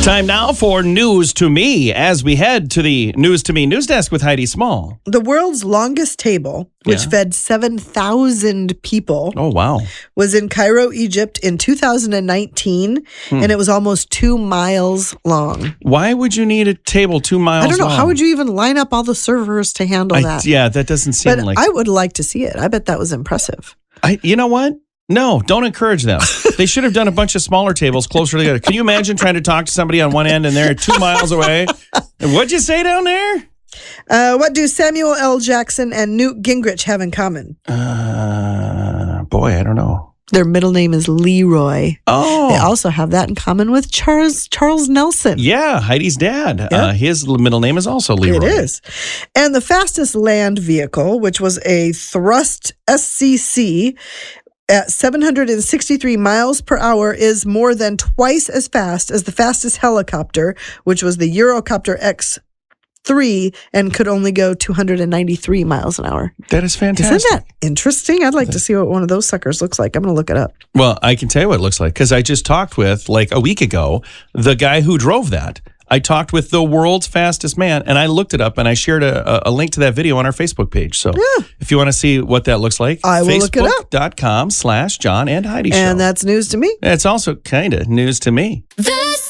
Time now for News to Me as we head to the News to Me news desk with Heidi Small. The world's longest table, which fed 7,000 people, was in Cairo, Egypt in 2019, and it was almost 2 miles long. Why would you need a table 2 miles long? I don't know. How would you even line up all the servers to handle that? Yeah, that doesn't seem but like... I would like to see it. I bet that was impressive. You know what? No, don't encourage them. They should have done a bunch of smaller tables closer together. Can you imagine trying to talk to somebody on one end and they're 2 miles away? What'd you say down there? What do Samuel L. Jackson and Newt Gingrich have in common? Boy, I don't know. Their middle name is Leroy. Oh. They also have that in common with Charles Nelson. Yeah, Heidi's dad. Yep. His middle name is also Leroy. It is. And the fastest land vehicle, which was a Thrust SCC, at 763 miles per hour, is more than twice as fast as the fastest helicopter, which was the Eurocopter X3 and could only go 293 miles an hour. That is fantastic. Isn't that interesting? I'd like to see what one of those suckers looks like. I'm going to look it up. Well, I can tell you what it looks like because I just talked with, like a week ago, the guy who drove that. I talked with the world's fastest man, and I looked it up, and I shared a link to that video on our Facebook page. So if you want to see what that looks like, I will look it up. Facebook.com/John and Heidi Show. And that's news to me. It's also kind of news to me. This